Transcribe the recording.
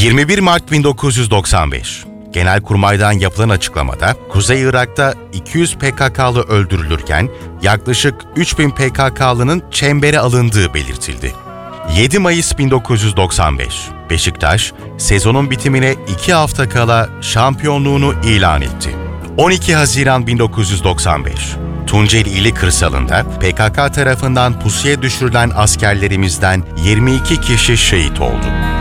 21 Mart 1995. Genelkurmay'dan yapılan açıklamada Kuzey Irak'ta 200 PKK'lı öldürülürken yaklaşık 3000 PKK'lının çembere alındığı belirtildi. 7 Mayıs 1995. Beşiktaş, sezonun bitimine 2 hafta kala şampiyonluğunu ilan etti. 12 Haziran 1995. Tunceli ili kırsalında PKK tarafından pusuya düşürülen askerlerimizden 22 kişi şehit oldu.